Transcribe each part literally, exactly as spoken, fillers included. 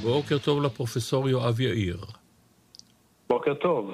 בוקר טוב לפרופסור יואב יאיר. בוקר טוב.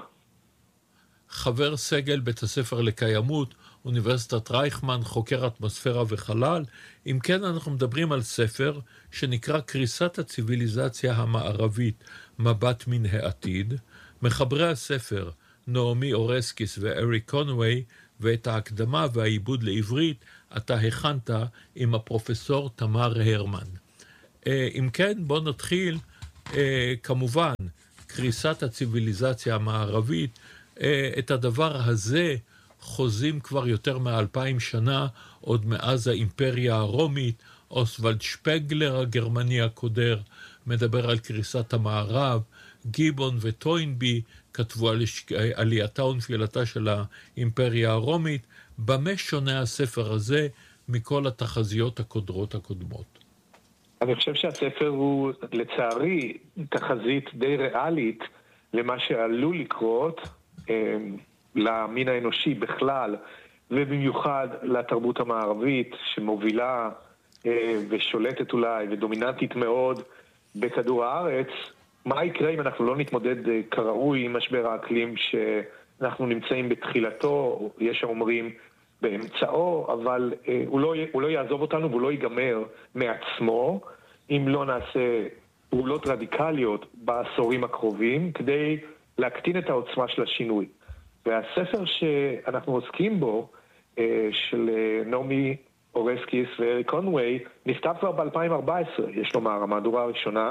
חבר סגל בית הספר לקיימות, אוניברסיטת רייכמן, חוקר אטמוספירה וחלל. אם כן, אנחנו מדברים על ספר שנקרא קריסת הציביליזציה המערבית, מבט מן העתיד. מחברי הספר, נעמי אורסקיס ואריק קונווי, ואת ההקדמה והעיבוד לעברית אתה הכנת עם הפרופסור תמר הרמן. אם כן, בוא נתחיל. כמובן, קריסת הציביליזציה המערבית, את הדבר הזה חוזים כבר יותר מאלפיים שנה, עוד מאז האימפריה הרומית. אוסוולד שפגלר הגרמני הקודר מדבר על קריסת המערב, גיבון וטוינבי כתבו על עלייתה ונפילתה של האימפריה הרומית. במה שונה הספר הזה מכל התחזיות הקודרות הקודמות? אני חושב שהספר הוא, לצערי, תחזית די ריאלית למה שעלול לקרות אה, למין האנושי בכלל, ובמיוחד לתרבות המערבית שמובילה אה, ושולטת אולי ודומיננטית מאוד בכדור הארץ. מה יקרה אם אנחנו לא נתמודד אה, כראוי עם משבר האקלים שאנחנו נמצאים בתחילתו, יש האומרים באמצעו, אבל אה, הוא, לא, הוא לא יעזוב אותנו והוא לא ייגמר מעצמו, אם לא נעשה פעולות רדיקליות בעשורים הקרובים, כדי להקטין את העוצמה של השינוי. והספר שאנחנו עוסקים בו, אה, של אה, נעמי אורסקיס ואריק קונווי, נכתב כבר ב-אלפיים וארבע עשרה, יש לומר, המהדורה הראשונה,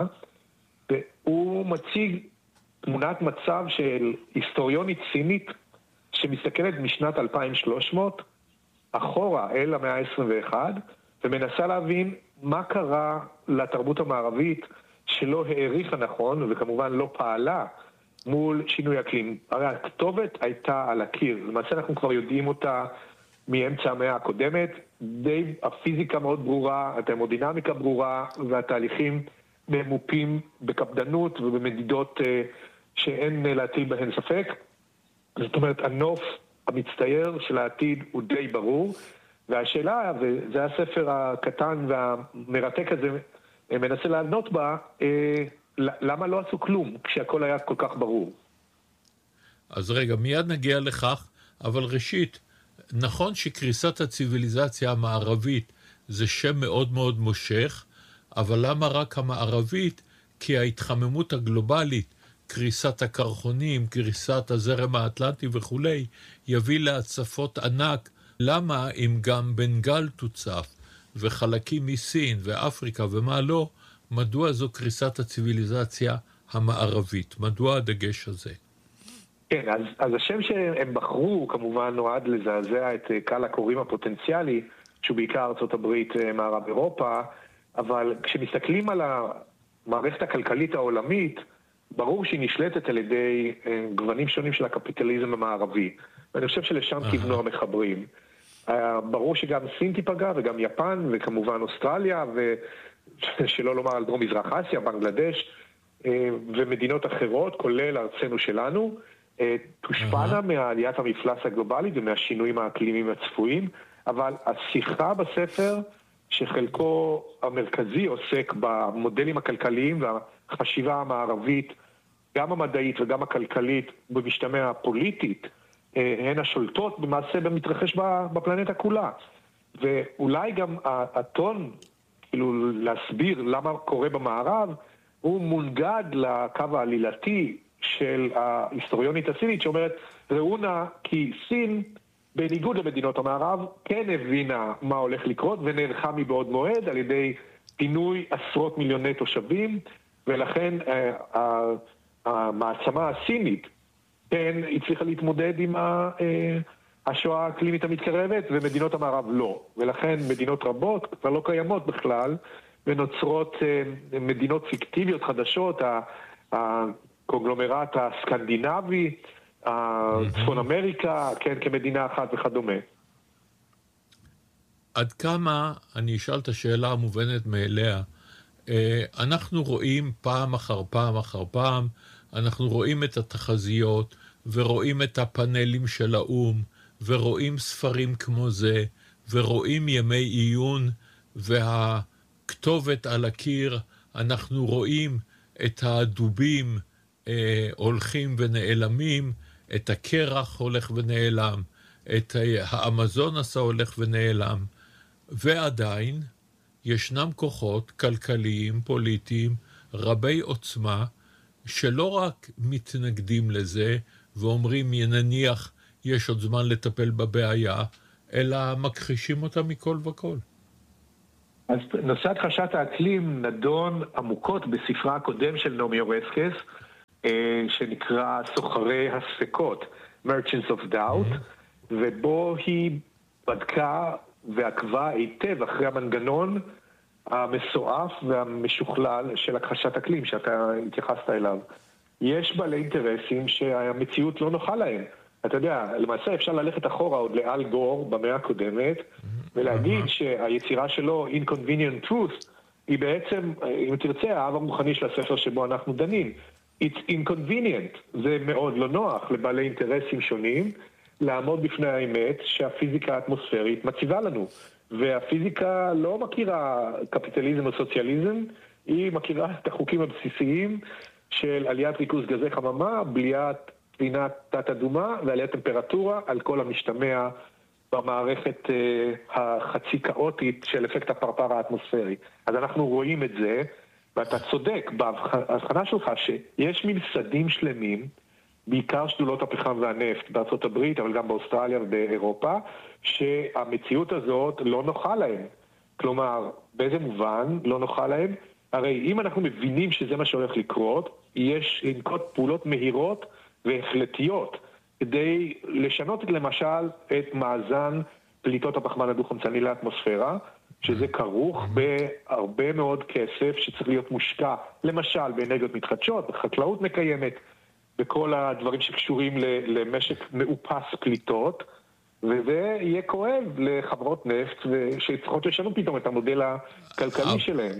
והוא מציג תמונת מצב של היסטוריונית סינית, שמסתכלת משנת אלפיים ושלוש מאות אחורה אל המאה ה-עשרים ואחת, ומנסה להבין מה קרה לתרבות המערבית שלא העריכה נכון, וכמובן לא פעלה מול שינוי אקלים. הרי הכתובת הייתה על הקיר, למעשה אנחנו כבר יודעים אותה מאמצע המאה הקודמת, די הפיזיקה מאוד ברורה, הטרמודינמיקה ברורה, והתהליכים ממופים בקפדנות ובמדידות שאין להטיל בהן ספק. זאת אומרת, הנוף המצטייר של העתיד הוא די ברור, והשאלה, וזה הספר הקטן והמרתק הזה מנסה לענות בה, למה לא עשו כלום כשהכל היה כל כך ברור? אז רגע, מיד נגיע לכך, אבל ראשית, נכון שקריסת הציביליזציה המערבית זה שם מאוד מאוד מושך, אבל למה רק המערבית? כי ההתחממות הגלובלית, קריסת הקרחונים, קריסת הזרם האטלנטי וכולי, יביא להצפות ענק. למה אם גם בנגל תוצף וחלקים מסין ואפריקה ומה לא, מדוע זו קריסת הציביליזציה המערבית? מדוע הדגש הזה? כן, אז, אז השם שהם בחרו כמובן נועד לזעזע את קהל הקוראים הפוטנציאלי, שהוא בעיקר ארצות הברית, מערב אירופה, אבל כשמסתכלים על המערכת הכלכלית העולמית, ברור שהיא נשלטת על ידי גוונים שונים של הקפיטליזם המערבי. ואני חושב שלשם כיוונו המחברים. ברור שגם סין תיפגע וגם יפן וכמובן אוסטרליה, ושלא לומר על דרום מזרח אסיה, בנגלדש ומדינות אחרות, כולל ארצנו שלנו, תושפענה מעליית המפלס הגלובלית ומהשינויים האקלימיים הצפויים, אבל השיחה בספר שחלקו המרכזי עוסק במודלים הכלכליים והחשיבה המערבית, גם המדעית וגם הכלכלית, במשתמע הפוליטית, הן השולטות במעשה במתרחש בפלנטה כולה. ואולי גם הטון, כאילו להסביר למה קורה במערב, הוא מונגד לקו העלילתי של ההיסטוריונית הסינית, שאומרת, ראונה כי סין, בניגוד למדינות המערב, כן הבינה מה הולך לקרות ונערכה מבעוד מועד על ידי פינוי עשרות מיליוני תושבים, ולכן המעצמה הסינית כן הצליחה להתמודד עם השואה האקלימית המתקרבת, ומדינות המערב לא. ולכן מדינות רבות כבר לא קיימות בכלל, ונוצרות מדינות פיקטיביות חדשות, הקונגלומרט הסקנדינבי, צפון אמריקה, כן, כמדינה אחת וכדומה. עד כמה, אני אשאל את השאלה המובנת מאליה, אנחנו רואים פעם אחר פעם אחר פעם, אנחנו רואים את התחזיות, ורואים את הפאנלים של האום, ורואים ספרים כמו זה, ורואים ימי עיון, והכתובת על הקיר, אנחנו רואים את הדובים אה, הולכים ונעלמים, את הקרח הולך ונעלם, את האמזונס הולך ונעלם, ועדיין ישנם כוחות כלכליים, פוליטיים, רבי עוצמה, שלא רק מתנגדים לזה ואומרים נניח יש עוד זמן לטפל בבעיה, אלא מכחישים אותה מכל וכל. אז נושא הכחשת האקלים נדון עמוקות בספרה הקודם של נעמי אורסקס, שנקרא סוחרי הספקות, Merchants of Doubt, mm-hmm. ובו היא בדקה ועקבה היטב אחרי המנגנון המסועף והמשוכלל של הכחשת אקלים שאתה התייחסת אליו. יש בעלי אינטרסים שהמציאות לא נוחה להם. אתה יודע, למעשה אפשר ללכת אחורה עוד לאל גור במאה הקודמת, ולהגיד שהיצירה שלו, Inconvenient Truth, היא בעצם, אם תרצה, האב המוכני של הספר שבו אנחנו דנים. It's inconvenient, זה מאוד לא נוח לבעלי אינטרסים שונים, לעמוד בפני האמת שהפיזיקה האטמוספרית מציבה לנו. והפיזיקה לא מכירה קפיטליזם או סוציאליזם, היא מכירה את החוקים הבסיסיים של עליית ריכוז גזי חממה, בליית קרינת תת-אדומה ועליית טמפרטורה על כל המשתמע במערכת uh, החצי כאוטית של אפקט הפרפר האטמוספרי. אז אנחנו רואים את זה, ואתה צודק בהבחנה שלך שיש ממסדים שלמים, בעיקר שדולות הפחם והנפט בארצות הברית, אבל גם באוסטרליה ובאירופה, שהמציאות הזאת לא נוחה להם. כלומר, באיזה מובן לא נוחה להם? הרי אם אנחנו מבינים שזה מה שהולך לקרות, יש לנקוט פעולות מהירות והחלטיות, כדי לשנות למשל את מאזן פליטות הפחמן הדו-חמצני לאטמוספירה, שזה כרוך בהרבה מאוד כסף שצריך להיות מושקע, למשל באנרגיות מתחדשות, בחקלאות מקיימת, בכל הדברים שקשורים למשק מאופס פליטות, וזה יהיה כואב לחברות נפט שצריכות לשנות פתאום את המודל הכלכלי שלהם.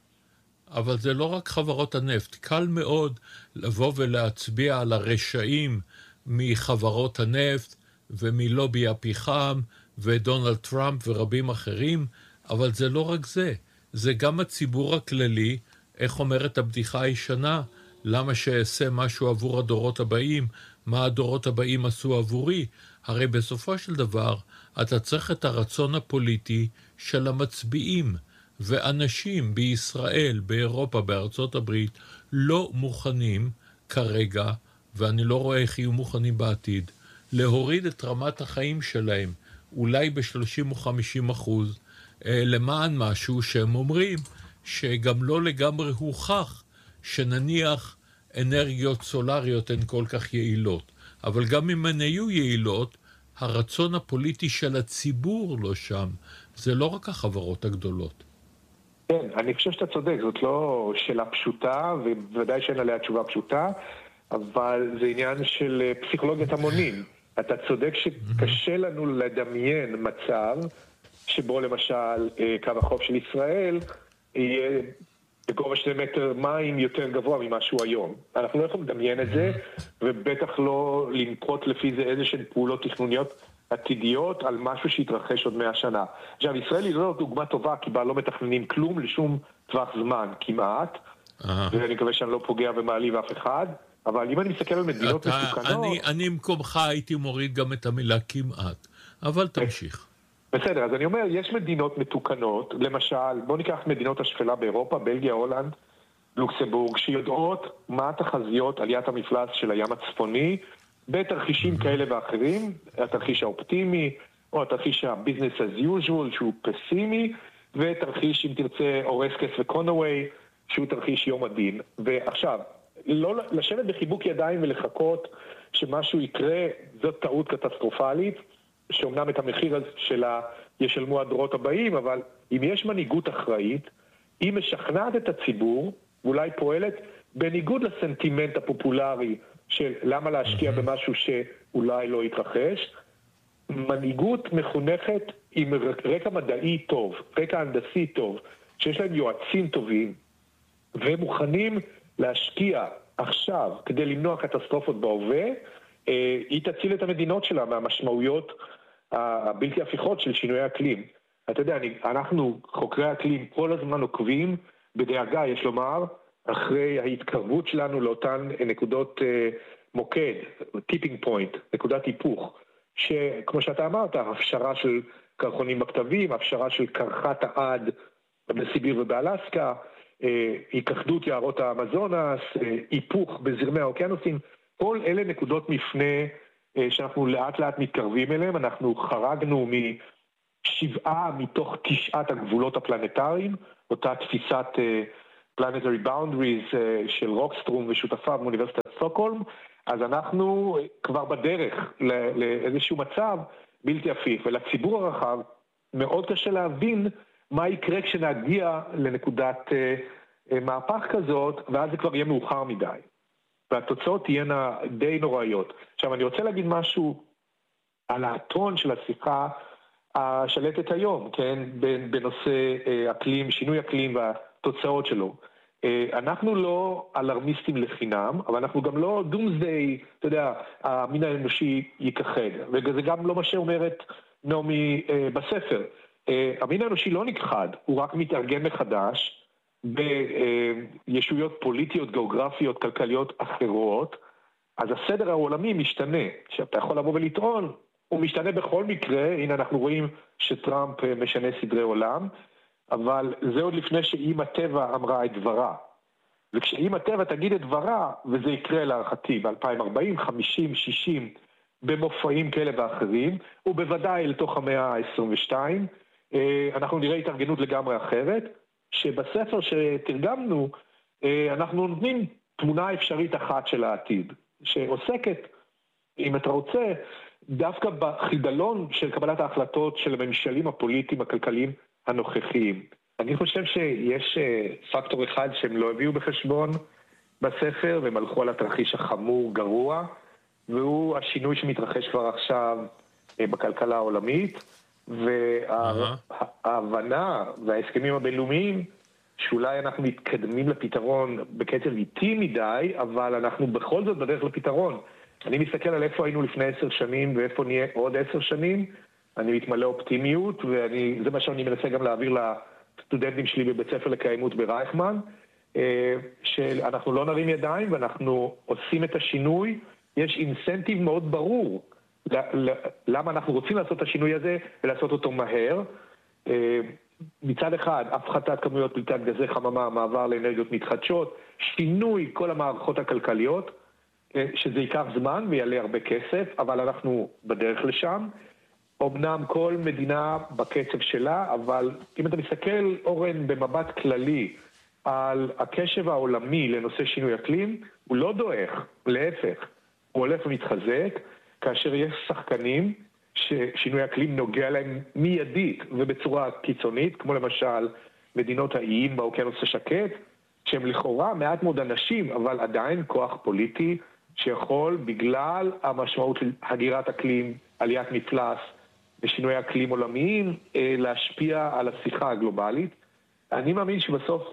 אבל זה לא רק חברות הנפט. קל מאוד לבוא ולהצביע על הרשעים מחברות הנפט ומלובי הפחם ודונלד טראמפ ורבים אחרים, אבל זה לא רק זה. זה גם הציבור הכללי, איך אומרת הבדיחה הישנה, למה שאעשה משהו עבור הדורות הבאים, מה הדורות הבאים עשו עבורי. הרי בסופו של דבר אתה צריך את הרצון הפוליטי של המצביעים, ואנשים בישראל, באירופה, בארצות הברית, לא מוכנים כרגע, ואני לא רואה איך יהיו מוכנים בעתיד, להוריד את רמת החיים שלהם, אולי ב-שלושים או חמישים אחוז, למען משהו שהם אומרים שגם לא לגמרי הוכח, שנניח אנרגיות סולריות הן כל כך יעילות. אבל גם אם הן היו יעילות, הרצון הפוליטי של הציבור לא שם. זה לא רק החברות הגדולות. כן, אני חושב שאתה צודק, זאת לא שאלה פשוטה, ובוודאי שאין עליה תשובה פשוטה, אבל זה עניין של פסיכולוגיית המונים. אתה צודק שקשה לנו לדמיין מצב שבו למשל קו החוף של ישראל יהיה בגובה שני מטר מים יותר גבוה ממה שהוא היום. אנחנו לא יכולים לדמיין את זה, ובטח לא לנקוט לפי זה איזשהן פעולות תכנוניות עתידיות על משהו שיתרחש עוד מאה שנה. עכשיו, ישראל היא לא דוגמה טובה, כי בה לא מתכננים כלום לשום טווח זמן כמעט, ואני מקווה שאני לא פוגע ומעליב אף אחד, אבל אם אני מסתכל על מדינות מסוכנות... אני, אני במקומך הייתי מוריד גם את המילה כמעט, אבל תמשיך. בסדר, אז אני אומר, יש מדינות מתוקנות, למשל, בוא ניקח מדינות השפלה באירופה, בלגיה, הולנד, לוקסמבורג, שיודעות מה התחזיות עליית המפלס של הים הצפוני, בתרחישים כאלה ואחרים, התרחיש האופטימי, או התרחיש ה-business as usual, שהוא פסימי, ותרחיש, אם תרצה, אורסקס וקונווי, שהוא תרחיש יום הדין. ועכשיו, לא לשבת בחיבוק ידיים ולחכות שמשהו יקרה, זאת טעות קטסטרופלית, שאומנם את המחיר שלה ישלמו הדורות הבאים, אבל אם יש מנהיגות אחראית, היא משכנעת את הציבור, ואולי פועלת בניגוד לסנטימנט הפופולרי של למה להשקיע במשהו שאולי לא יתרחש, מנהיגות מחונכת עם רקע מדעי טוב, רקע הנדסי טוב, שיש להם יועצים טובים, והם מוכנים להשקיע עכשיו כדי למנוע קטסטרופות בהווה, היא תציל את המדינות שלה מהמשמעויות הבלתי הפיכות של שינוי האקלים. אתה יודע, אנחנו, חוקרי האקלים, כל הזמן עוקבים, בדאגה, יש לומר, אחרי ההתקרבות שלנו לאותן נקודות מוקד, טיפינג פוינט, נקודת היפוך, שכמו שאתה אמרת, הפשרה של קרחונים בכתבים, הפשרה של קרחת העד בסיביר ובאלסקה, היכחדות יערות האמזונס, היפוך בזרמי האוקיינוסים, כל אלה נקודות מפנה שאנחנו לאט לאט מתקרבים אליהם. אנחנו חרגנו משבעה מתוך תשעת הגבולות הפלנטריים, אותה תפיסת planetary boundaries של רוקסטרום ושותפיו מאוניברסיטת סטוקהולם, אז אנחנו כבר בדרך לאיזשהו מצב בלתי הפיך, ולציבור הרחב מאוד קשה להבין מה יקרה כשנגיע לנקודת מהפך כזאת, ואז זה כבר יהיה מאוחר מדי. והתוצאות תהיינה די נוראיות. עכשיו, אני רוצה להגיד משהו על הטון של השיחה השלטת היום, כן? בנושא אקלים, שינוי אקלים והתוצאות שלו. אנחנו לא אלרמיסטים לחינם, אבל אנחנו גם לא דומסדיי, אתה יודע, המין האנושי ייכחד. וזה גם לא מה שאומרת נעמי בספר. המין האנושי לא נכחד, הוא רק מתארגן מחדש בישויות פוליטיות, גיאוגרפיות, כלכליות אחרות, אז הסדר העולמי משתנה. שאתה יכול לבוא ולטעון, הוא משתנה בכל מקרה, הנה אנחנו רואים שטראמפ משנה סדרי עולם, אבל זה עוד לפני שאמא טבע אמרה את דברה. וכשאמא טבע תגיד את דברה, וזה יקרה להערכתי ב-אלפיים וארבעים, חמישים, שישים, במופעים כאלה ואחרים, ובוודאי לתוך המאה ה-עשרים ושתיים, אנחנו נראה התארגנות לגמרי אחרת, שבספר שתרגמנו, אנחנו נותנים תמונה אפשרית אחת של העתיד, שעוסקת, אם אתה רוצה, דווקא בחידלון של קבלת ההחלטות של הממשלים הפוליטיים הכלכליים הנוכחיים. אני חושב שיש פקטור אחד שהם לא הביאו בחשבון בספר, והם הלכו על התרחיש החמור גרוע, והוא השינוי שמתרחש כבר עכשיו בכלכלה העולמית, וההבנה וההסכמים הבינלאומיים, שאולי אנחנו מתקדמים לפתרון בקצב איטי מדי, אבל אנחנו בכל זאת בדרך לפתרון. אני מסתכל על איפה היינו לפני עשר שנים ואיפה נהיה עוד עשר שנים, אני מתמלא אופטימיות, וזה מה שאני מנסה גם להעביר לסטודנטים שלי בבית ספר לקיימות ברייכמן, שאנחנו לא נרים ידיים ואנחנו עושים את השינוי. יש אינסנטיב מאוד ברור למה אנחנו רוצים לעשות את השינוי הזה ולעשות אותו מהר. מצד אחד, הפחתת כמויות פליטת גזי חממה, מעבר לאנרגיות מתחדשות, שינוי כל המערכות הכלכליות, שזה ייקח זמן ויעלה הרבה כסף, אבל אנחנו בדרך לשם. אמנם כל מדינה בקצב שלה, אבל אם אתה מסתכל, אורן, במבט כללי על הקשב העולמי לנושא שינוי אקלים, הוא לא דועך, להפך, הוא הולך ומתחזק, כאשר יש שחקנים ששינוי אקלים נוגע להם מיידית ובצורה קיצונית, כמו למשל מדינות האיים באוקיינוס השקט, שהם לכאורה מעט מאוד אנשים, אבל עדיין כוח פוליטי שיכול בגלל המשמעות של הגירת אקלים, עליית מפלס ושינוי אקלים עולמיים, להשפיע על השיחה הגלובלית. אני מאמין שבסוף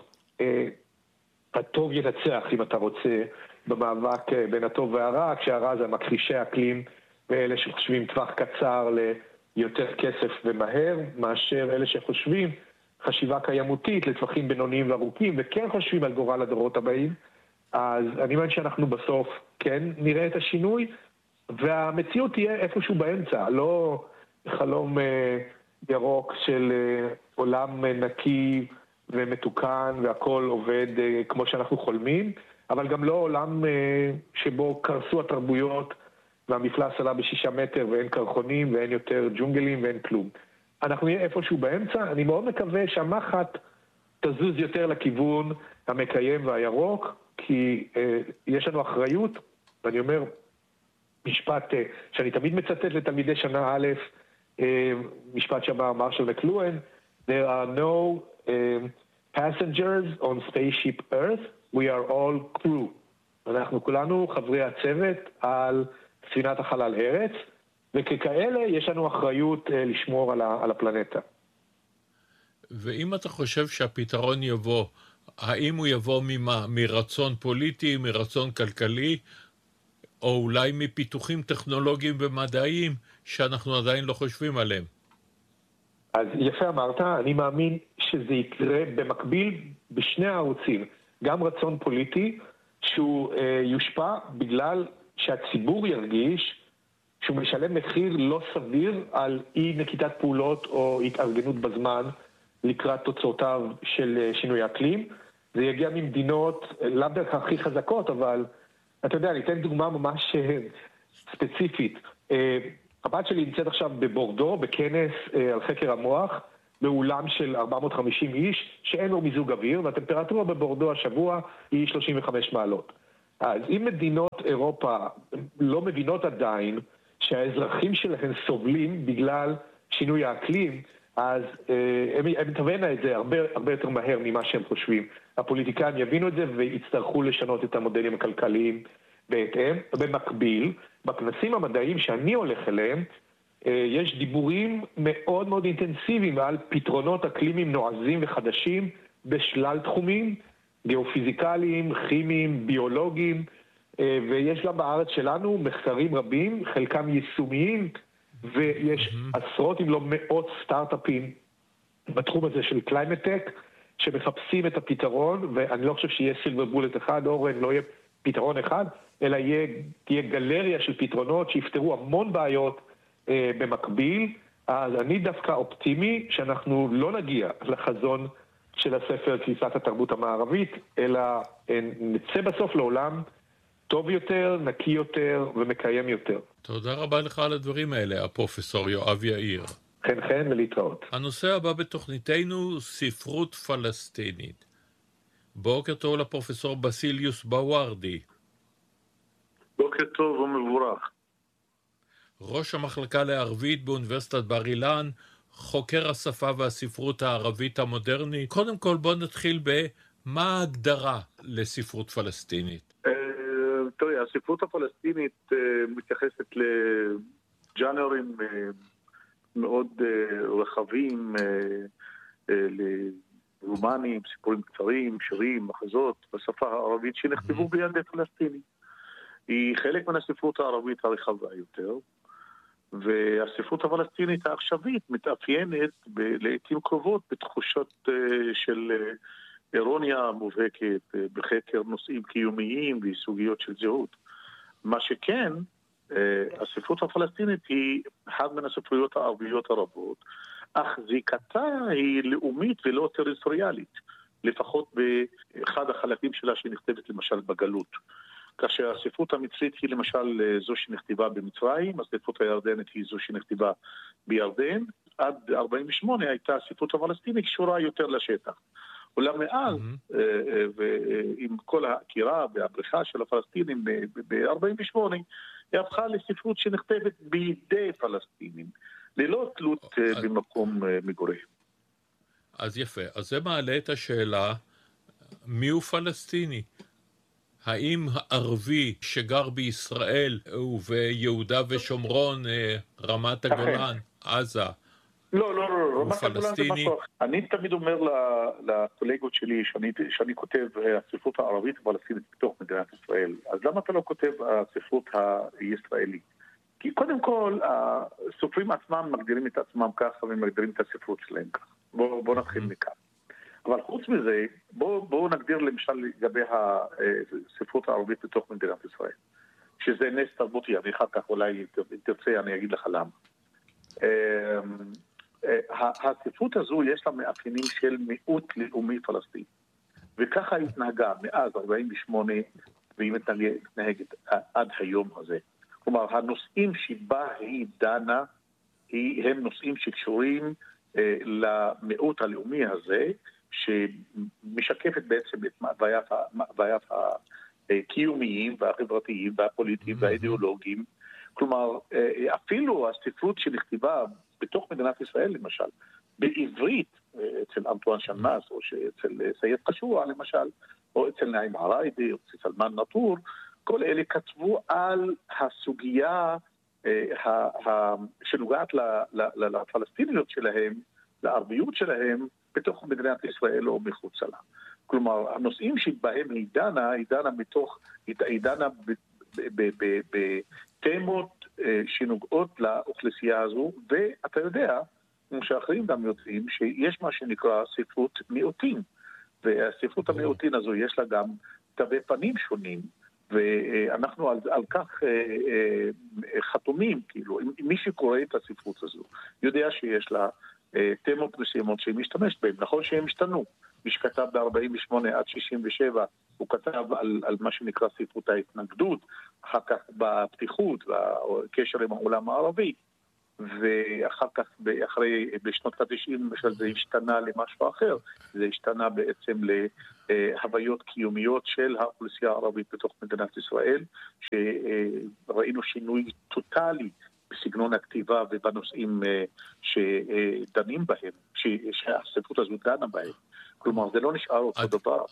הטוב ינצח, אם אתה רוצה, במאבק בין הטוב והרע, כשהרע זה מכחישי אקלים ואלה שחושבים טווח קצר ליותר כסף ומהר, מאשר אלה שחושבים חשיבה קיימותית לטווחים בינוניים וארוכים, וכן חושבים על גורל הדורות הבאים. אז אני מאמין שאנחנו בסוף כן נראה את השינוי, והמציאות תהיה איפשהו באמצע, לא חלום ירוק של עולם נקי ומתוקן והכל עובד כמו שאנחנו חולמים, אבל גם לא עולם שבו קרסו התרבויות והמפלס עלה בשישה מטר ואין קרחונים ואין יותר ג'ונגלים ואין כלום. אנחנו נהיה איפשהו באמצע. אני מאוד מקווה שהמחט תזוז יותר לכיוון המקיים והירוק, כי אה, יש לנו אחריות, ואני אומר משפט אה, שאני תמיד מצטט לתלמידי שנה א', אה, משפט שאמר מרשל מקלואן, there are no uh, passengers on spaceship Earth, we are all crew. אנחנו כולנו חברי הצוות על ספינת החלל ארץ, וככאלה יש לנו אחריות אה, לשמור על, ה, על הפלנטה. ואם אתה חושב שהפתרון יבוא, האם הוא יבוא ממה? מרצון פוליטי, מרצון כלכלי, או אולי מפיתוחים טכנולוגיים ומדעיים שאנחנו עדיין לא חושבים עליהם? אז יפה אמרת, אני מאמין שזה יקרה במקביל בשני הערוצים, גם רצון פוליטי שהוא אה, יושפע בגלל שהציבור ירגיש שהוא משלם מחיר לא סביר על אי נקיטת פעולות או התארגנות בזמן לקראת תוצאותיו של שינוי האקלים. זה יגיע ממדינות לאו דווקא הכי חזקות, אבל אתה יודע, אני אתן דוגמה ממש ספציפית. הבת שלי נמצאת עכשיו בבורדו, בכנס על חקר המוח, באולם של ארבע מאות וחמישים איש, שאין לו מיזוג אוויר, והטמפרטורה בבורדו השבוע היא שלושים וחמש מעלות. אז אם מדינות אירופה לא מבינות עדיין שהאזרחים שלהם סובלים בגלל שינוי האקלים, אז אה, הם, הם תבנה את זה הרבה, הרבה יותר מהר ממה שהם חושבים. הפוליטיקאים יבינו את זה ויצטרכו לשנות את המודלים הכלכליים בהתאם. במקביל, בכנסים המדעיים שאני הולך אליהם, אה, יש דיבורים מאוד מאוד אינטנסיביים על פתרונות אקלימיים נועזים וחדשים בשלל תחומים, גיאופיזיקליים, כימיים, ביולוגיים, ויש גם בארץ שלנו מחקרים רבים, חלקם יישומיים, ויש mm-hmm. עשרות אם לא מאות סטארט-אפים בתחום הזה של קליימט-טק, שמחפשים את הפתרון, ואני לא חושב שיהיה סילבר בולט אחד, אורן, לא יהיה פתרון אחד, אלא יהיה, תהיה גלריה של פתרונות שיפתרו המון בעיות אה, במקביל. אז אני דווקא אופטימי שאנחנו לא נגיע לחזון של הספר כניסת התרבות המערבית, אלא נצא בסוף לעולם טוב יותר, נקי יותר ומקיים יותר. תודה רבה לך על הדברים האלה, הפרופסור יואב יאיר. חן חן ולהתראות. הנושא הבא בתוכניתנו, ספרות פלסטינית. בוקר טוב לפרופסור בסיליוס בווארדי. בוקר טוב ומבורך. ראש המחלקה לערבית באוניברסיטת בר אילן, חוקר השפה והספרות הערבית המודרנית. קודם כל בוא נתחיל במה ההגדרה לספרות פלסטינית. תראי, הספרות הפלסטינית מתייחסת לג'אנרים מאוד רחבים, לרומנים, סיפורים קצרים, שירים, מחזות, בשפה הערבית שנכתבו בידי פלסטיני. היא חלק מן הספרות הערבית הרחבה יותר, והספרות הפלסטינית העכשווית מתאפיינת לעתים קרובות בתחושות של אירוניה מובהקת, בחקר נושאים קיומיים וסוגיות של זהות. מה שכן, הספרות הפלסטינית היא אחת מן הספרויות הערביות הרבות, אך זיקתה היא לאומית ולא טריטוריאלית, לפחות באחד החלקים שלה שנכתבת למשל בגלות. כאשר הספרות המצרית היא למשל זו שנכתבה במצרים, הספרות הירדנית היא זו שנכתבה בירדן, עד ארבעים ושמונה הייתה הספרות הפלסטינית קשורה יותר לשטח. אולם מאז, mm-hmm. ועם כל ההכירה והבריחה של הפלסטינים ב-ארבעים ושמונה, היא הפכה לספרות שנכתבת בידי פלסטינים, ללא תלות אז... במקום מגוריהם. אז יפה. אז זה מעלה את השאלה, מי הוא פלסטיני? האם ערבי שגר בישראל וביהודה ושומרון, רמת הגולן, עזה, לא, לא, לא, הוא פלסטיני? אני תמיד אומר לקולגות שלי שאני, שאני כותב הספרות הערבית הפלסטינית בתוך מדינת ישראל. אז למה אתה לא כותב הספרות הישראלית? כי קודם כל, הסופרים עצמם מגדירים את עצמם ככה ומגדירים את הספרות שלהם ככה. בואו בוא נתחיל מכאן. אבל חוץ מזה, בואו בוא נגדיר למשל לגבי הספרות הערבית בתוך מדינת ישראל, שזה נס תרבותי, אני אחר כך אולי תרצה, אני אגיד לך למה. הספרות הזו יש לה מאפיינים של מיעוט לאומי פלסטיני, וככה היא התנהגה מאז ארבעים ושמונה, והיא מתנהגת עד היום הזה. כלומר, הנושאים שבה היא דנה, הם נושאים שקשורים למיעוט הלאומי הזה, שמשקפת בעצם את מאווייו הקיומיים והחברתיים והפוליטיים והאידיאולוגיים. כלומר, אפילו הספרות שנכתבה בתוך מדינת ישראל, למשל, בעברית, אצל אנטואן שנאס, או אצל סייד קשוע, למשל, או אצל נעים עריידי, או אצל סלמן נטור, כל אלה כתבו על הסוגיה שנוגעת לפלסטיניות שלהם, לערביות שלהם, בתוך מדינת ישראל או מחוץ לה. כלומר, הנושאים שבהם היא דנה, היא דנה מתוך, היא דנה בתמות שנוגעות לאוכלוסייה הזו, ואתה יודע, כמו שאחרים גם יודעים, שיש מה שנקרא ספרות מיעוטים. והספרות המיעוטין הזו יש לה גם תווי פנים שונים, ואנחנו על, על כך חתומים, כאילו, מי שקורא את הספרות הזו יודע שיש לה תמות מסוימות שהיא משתמשת בהם. נכון שהם השתנו. מי שכתב ב-ארבעים ושמונה עד שישים ושבע, הוא כתב על, על מה שנקרא ספרות ההתנגדות, אחר כך בפתיחות והקשר עם העולם הערבי, ואחר כך אחרי, בשנות ה-תשעים למשל זה השתנה למשהו אחר, זה השתנה בעצם להוויות קיומיות של האוכלוסייה הערבית בתוך מדינת ישראל, שראינו שינוי טוטלי בסגנון הכתיבה ובנושאים שדנים בהם, שהספרות הזו דנה בהם. כלומר, זה לא נשאר אותו עד, דבר.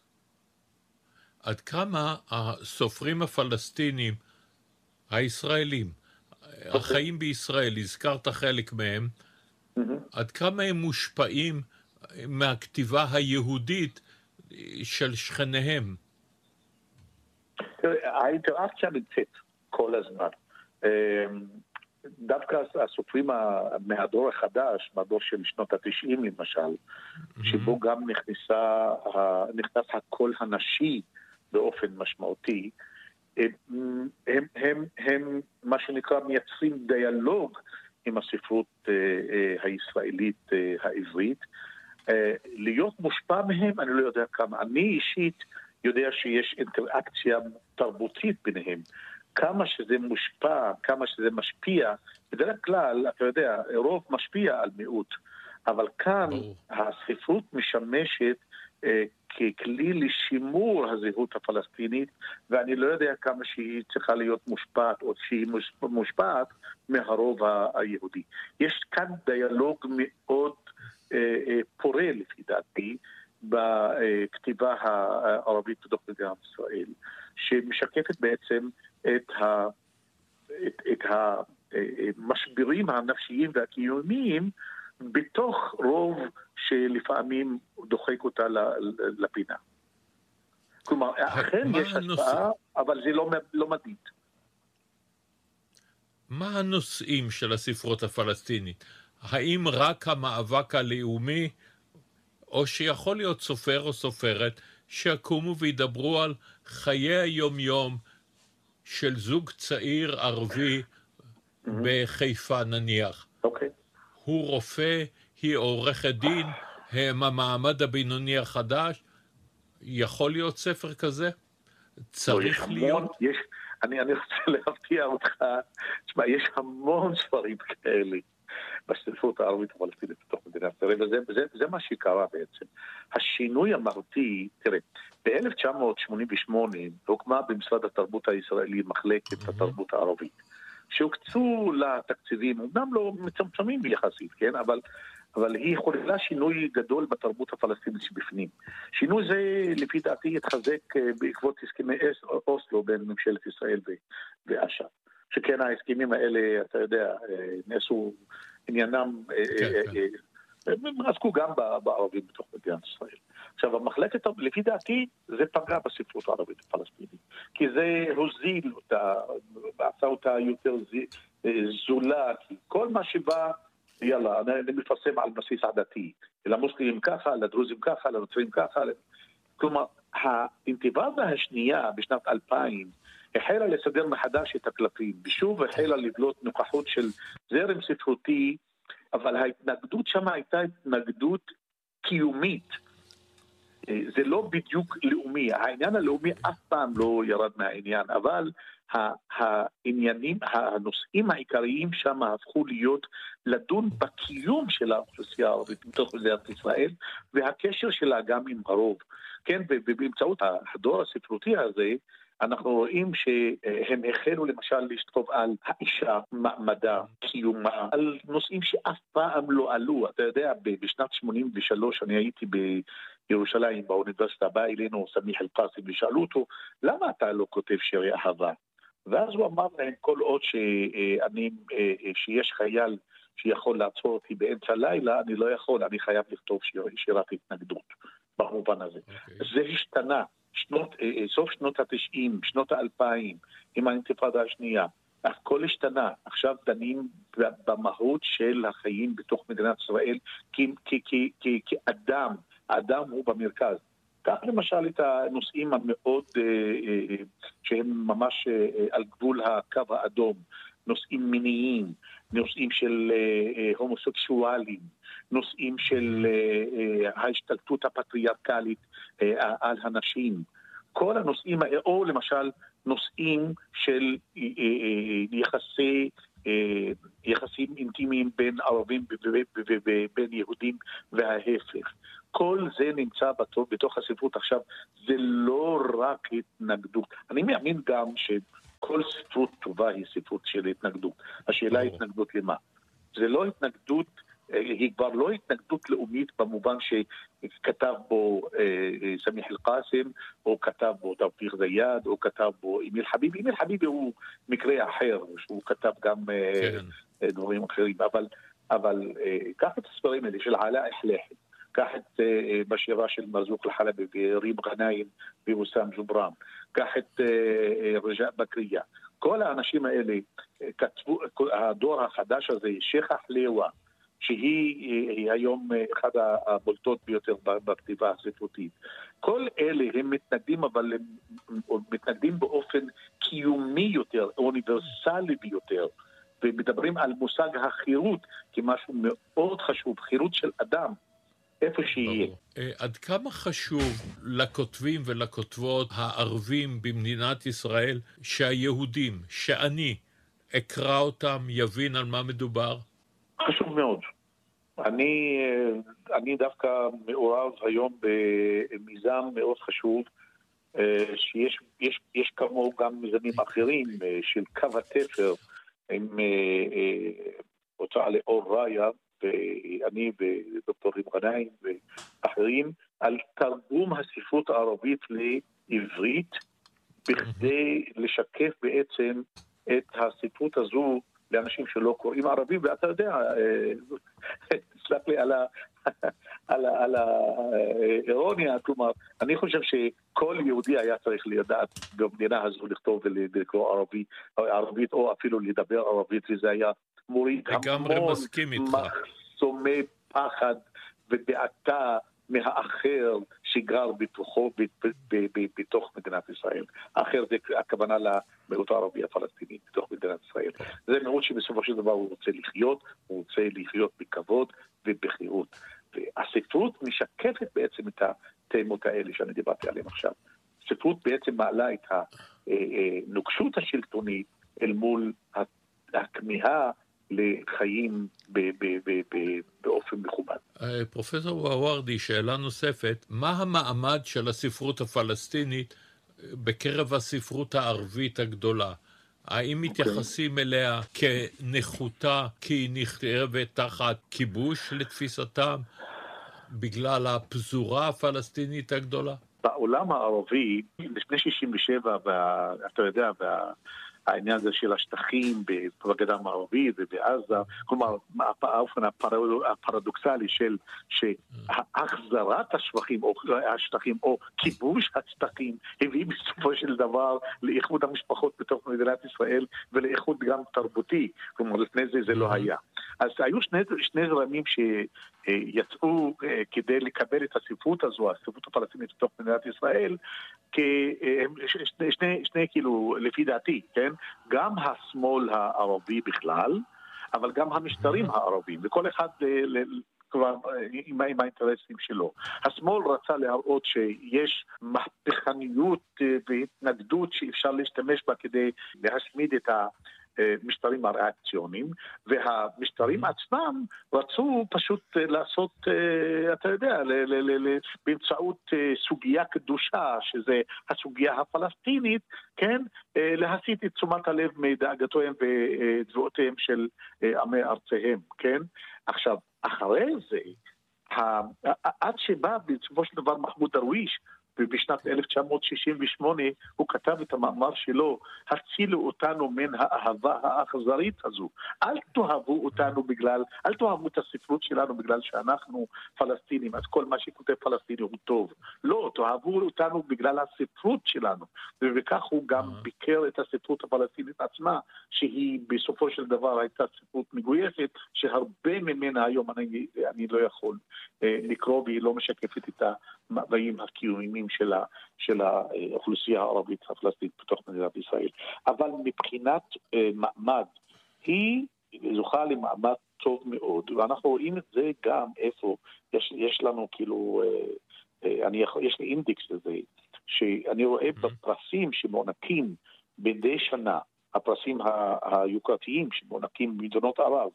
עד כמה הסופרים הפלסטינים, הישראלים, okay. החיים בישראל, הזכרת חלק מהם, mm-hmm. עד כמה הם מושפעים מהכתיבה היהודית של שכניהם? האינטראקציה נמצאת כל הזמן. דווקא הסופרים מהדור החדש, מהדור של שנות ה-תשעים למשל, mm-hmm. שבו גם נכנסה, נכנס הקול הנשי באופן משמעותי, הם, הם, הם, הם מה שנקרא מייצרים דיאלוג עם הספרות אה, אה, הישראלית אה, העברית. אה, להיות מושפע מהם, אני לא יודע כמה. אני אישית יודע שיש אינטראקציה תרבותית ביניהם. כמה שזה מושפע, כמה שזה משפיע, בדרך כלל, אתה יודע, רוב משפיע על מיעוט, אבל כאן הספרות משמשת אה, ככלי לשימור הזהות הפלסטינית, ואני לא יודע כמה שהיא צריכה להיות מושפעת, או שהיא מושפעת מהרוב היהודי. יש כאן דיאלוג מאוד אה, אה, פורה לפי דעתי, בכתיבה הערבית בתוך מדינת ישראל, שמשקפת בעצם את, ה, את, את המשברים הנפשיים והקיומיים בתוך רוב שלפעמים דוחק אותה לפינה. כלומר, אכן יש השפעה, אבל זה לא, לא מדיד. מה הנושאים של הספרות הפלסטינית? האם רק המאבק הלאומי, או שיכול להיות סופר או סופרת שיקומו וידברו על חיי היום-יום של זוג צעיר ערבי mm-hmm. בחיפה נניח. אוקיי. Okay. הוא רופא, היא עורכת דין, הם המעמד הבינוני החדש. יכול להיות ספר כזה? צריך לא, יש להיות? המון, יש, אני, אני רוצה להפתיע אותך, תשמע, יש המון ספרים כאלה בספרות הערבית הפלסטינית בתוך מדינת ישראל, וזה זה, זה מה שקרה בעצם. השינוי המהותי, תראה, ב-אלף תשע מאות שמונים ושמונה הוקמה במשרד התרבות הישראלי מחלקת mm-hmm. התרבות הערבית, שהוקצו לתקציבים, אמנם לא מצמצמים ביחסית, כן? אבל, אבל היא חוללה שינוי גדול בתרבות הפלסטינית שבפנים. שינוי זה, לפי דעתי, התחזק בעקבות הסכמי אוסלו בין ממשלת ישראל ואש"ף. שכן ההסכמים האלה, אתה יודע, נעשו עניינם, הם עסקו גם בערבים בתוך מדינת ישראל. עכשיו, המחלקת, לפי דעתי, זה פגע בספרות הערבית הפלסטינית, כי זה הוזיל אותה, ועשה אותה יותר זולה, כי כל מה שבא, יאללה, אני מפרסם על בסיס עדתי, למוסלמים ככה, לדרוזים ככה, לנוצרים ככה, כלומר, האינתיפאדה השנייה בשנת אלפיים, החלה לסדר מחדש את הקלפים, ושוב החלה לבלוט נוכחות של זרם ספרותי, אבל ההתנגדות שם הייתה התנגדות קיומית. זה לא בדיוק לאומי, העניין הלאומי אף פעם לא ירד מהעניין, אבל העניינים, הנושאים העיקריים שם הפכו להיות לדון בקיום של האוכלוסייה הערבית בתוך מדינת ישראל, והקשר שלה גם עם הרוב. כן, ובאמצעות הדור הספרותי הזה, אנחנו רואים שהם החלו למשל לשתוב על האישה, מעמדה, קיומה, על נושאים שאף פעם לא עלו. אתה יודע, בשנת שמונים ושלוש אני הייתי בירושלים, באוניברסיטה, בא אלינו סמיח אל-קאסם ושאלו אותו, למה אתה לא כותב שירי אהבה? ואז הוא אמר להם, כל עוד שאני, שיש חייל שיכול לעצור אותי באמצע לילה, אני לא יכול, אני חייב לכתוב שיר, שירת התנגדות, במובן הזה. Okay. זה השתנה. שנות, סוף שנות ה-תשעים, שנות ה-אלפיים, עם האינתיפאדה השנייה, הכל השתנה. עכשיו דנים במהות של החיים בתוך מדינת ישראל, כי, כי, כי, כי, כאדם, האדם הוא במרכז. כך למשל את הנושאים המאוד, שהם ממש על גבול הקו האדום, נושאים מיניים, נושאים של הומוסקסואלים, נושאים של ההשתלטות הפטריארכלית על הנשים. כל הנושאים, או למשל נושאים של יחסי, יחסים אינטימיים בין ערבים ובין יהודים וההפך. כל זה נמצא בתוך הספרות. עכשיו, זה לא רק התנגדות. אני מאמין גם שכל ספרות טובה היא ספרות של התנגדות. השאלה היא התנגדות למה? זה לא התנגדות, היא כבר לא התנגדות לאומית במובן שכתב בו סמיח אל-קאסם, או כתב בו תאופיק זיאד, או כתב בו אמיל חביבי. אמיל חביבי הוא מקרה אחר, שהוא כתב גם כן. דברים אחרים. אבל, אבל קח את הספרים האלה של עלא אחלחי, קח את בשירה של מרזוק אל-חלבי וריב גנאים ובוסם ג'ובראן, קח את רג'אא בקריה. כל האנשים האלה כתבו, הדור החדש הזה, שייח חליווה, שהיא היום אחד הבולטות ביותר בכתיבה הספרותית. כל אלה הם מתנגדים, אבל הם מתנגדים באופן קיומי יותר, אוניברסלי ביותר, ומדברים על מושג החירות כמשהו מאוד חשוב, חירות של אדם, איפה שיהיה. עד כמה חשוב לכותבים ולכותבות הערבים במדינת ישראל שהיהודים, שאני אקרא אותם, יבין על מה מדובר? חשוב מאוד. אני, אני דווקא מעורב היום במיזם מאוד חשוב, שיש יש, יש כמוהו גם מיזמים אחרים של קו התפר, עם הוצאה לאור ראיה, ואני ודוקטור ריב גנאים ואחרים, על תרגום הספרות הערבית לעברית, בכדי לשקף בעצם את הספרות הזו לאנשים שלא קוראים ערבים. ואתה יודע, תסלח לי על ה... על, על האירוניה, כלומר, אני חושב שכל יהודי היה צריך לדעת במדינה הזו לכתוב ולקרוא ערבי, ערבית, או אפילו לדבר ערבית, וזה היה מוריד המון מחסומי פחד ודעתה מהאחר שגר בתוכו, בתוך מדינת ישראל. האחר זה הכוונה למיעוט הערבי הפלסטיני בתוך מדינת ישראל. זה מיעוט שבסופו של דבר הוא רוצה לחיות, הוא רוצה לחיות בכבוד ובחירות. והספרות משקפת בעצם את התאמות האלה שאני דיברתי עליהן עכשיו. הספרות בעצם מעלה את הנוקשות השלטונית אל מול הכמיהה לחיים באופן מכובד. פרופסור וואוורדי, שאלה נוספת, מה המעמד של הספרות הפלסטינית בקרב הספרות הערבית הגדולה? האם מתייחסים אליה כנחותה, כי היא נכתבת תחת כיבוש לתפיסתם, בגלל הפזורה הפלסטינית הגדולה? בעולם הערבי, לפני שישים ושבע, אתה יודע, העניין הזה של השטחים בגדה המערבית ובעזה, כלומר, האופן הפרדוקסלי של שהחזרת השטחים או השטחים או כיבוש השטחים הביא בסופו של דבר לאיחוד המשפחות בתוך מדינת ישראל ולאיחוד גם תרבותי, כלומר לפני זה זה לא היה. אז היו שני, שני זרמים שיצאו כדי לקבל את הספרות הזו, הספרות הפלסטינית בתוך מדינת ישראל, כשני, שני, שני כאילו, לפי דעתי, כן? גם השמאל הערבי בכלל, אבל גם המשטרים הערבים, וכל אחד כבר עם, עם האינטרסים שלו. השמאל רצה להראות שיש מהפכניות והתנגדות שאפשר להשתמש בה כדי להשמיד את ה... משטרים הריאקציוניים, והמשטרים עצמם רצו פשוט לעשות, אתה יודע, באמצעות סוגיה קדושה, שזה הסוגיה הפלסטינית, כן, להסיט את תשומת הלב מדאגתיהם ותביעותיהם של עמי ארציהם, כן? עכשיו, אחרי זה, עד שבא בסופו של דבר מחמוד דרוויש, ובשנת אלף תשע מאות שישים ושמונה הוא כתב את המאמר שלו, הצילו אותנו מן האהבה האכזרית הזו. אל תאהבו אותנו בגלל, אל תאהבו את הספרות שלנו בגלל שאנחנו פלסטינים, אז כל מה שכותב פלסטיני הוא טוב. לא, תאהבו אותנו בגלל הספרות שלנו. וכך הוא גם ביקר את הספרות הפלסטינית עצמה, שהיא בסופו של דבר הייתה ספרות מגויסת, שהרבה ממנה היום אני, אני לא יכול אה, לקרוא, והיא לא משקפת את המאוויים הקיומיים של, ה, של האוכלוסייה הערבית הפלסטינית בתוך מדינת ישראל. אבל מבחינת אה, מעמד, היא זוכה למעמד טוב מאוד, ואנחנו רואים את זה גם איפה, יש, יש לנו כאילו, אה, אה, אני יכול, יש לי אינדקס לזה, שאני רואה בפרסים שמוענקים מדי שנה, הפרסים היוקרתיים שמוענקים במדינות ערב,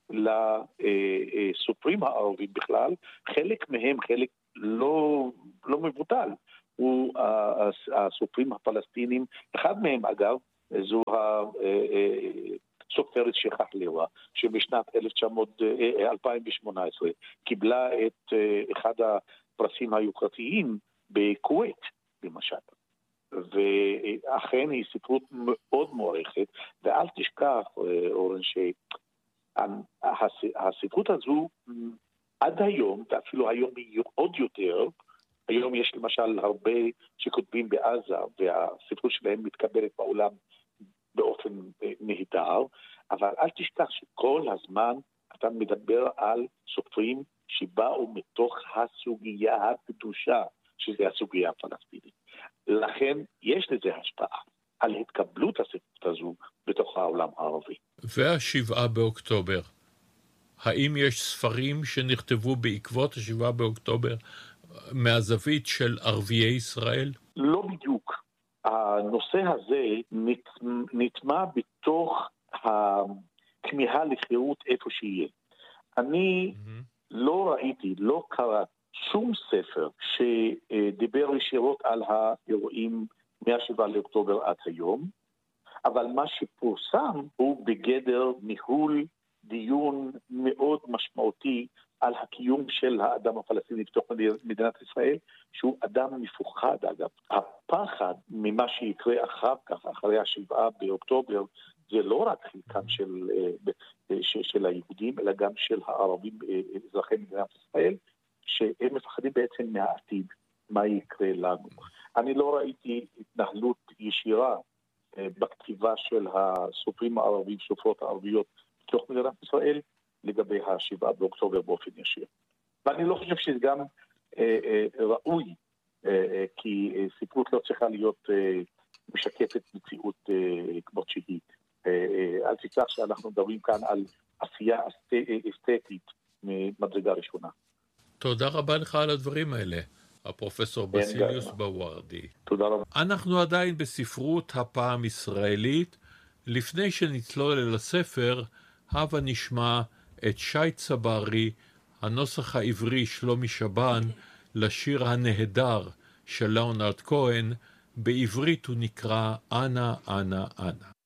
לסופרים הערבים בכלל, חלק מהם, חלק לא, לא מבוטל, הוא הסופרים הפלסטינים, אחד מהם אגב, זו הסופרת שכח לרע, שבשנת אלפיים ושמונה עשרה קיבלה את אחד הפרסים היוקרתיים בכווית, למשל. ואכן היא ספרות מאוד מוערכת, ואל תשכח, אורן, שהספרות הזו עד היום, ואפילו היום היא עוד יותר, היום יש למשל הרבה שכותבים בעזה, והספרות שלהם מתקבלת בעולם באופן נהדר, אבל אל תשכח שכל הזמן אתה מדבר על סופרים שבאו מתוך הסוגיה הקדושה, שזה הסוגיה הפלסטינית. לכן יש לזה השפעה על התקבלות הספרות הזו בתוך העולם הערבי. והשבעה באוקטובר, האם יש ספרים שנכתבו בעקבות השבעה באוקטובר מהזווית של ערביי ישראל? לא בדיוק. הנושא הזה נטמע בתוך הכמיהה לחירות איפה שיהיה. אני mm-hmm. לא ראיתי, לא קראתי שום ספר שדיבר ישירות על האירועים מהשבעה לאוקטובר עד היום, אבל מה שפורסם הוא בגדר ניהול דיון מאוד משמעותי על הקיום של האדם הפלסטיני בתוך מדינת ישראל, שהוא אדם מפוחד אגב. הפחד ממה שיקרה אחר כך, אחרי השבעה באוקטובר, זה לא רק חלקם של, של היהודים, אלא גם של הערבים אזרחי מדינת ישראל, שהם מפחדים בעצם מהעתיד, מה יקרה לנו. אני לא ראיתי התנהלות ישירה בכתיבה של הסופרים הערבים, סופרות הערביות, בתוך מדינת ישראל, לגבי השבעה באוקטובר באופן ישיר. ואני לא חושב שזה גם אה, אה, ראוי, אה, אה, כי אה, ספרות לא צריכה להיות אה, משקפת מציאות אה, כמות שהיא. אה, אה, אל תשכח שאנחנו מדברים כאן על עשייה אסתטית ממדרגה ראשונה. תודה רבה לך על הדברים האלה, הפרופסור בסיליוס בווארדי. תודה רבה. אנחנו עדיין בספרות הפעם ישראלית. לפני שנצלול אל הספר, הבה נשמע את שי צברי, הנוסח העברי שלומי שבן, לשיר הנהדר של לאונרד כהן. בעברית הוא נקרא אנה אנה אנה.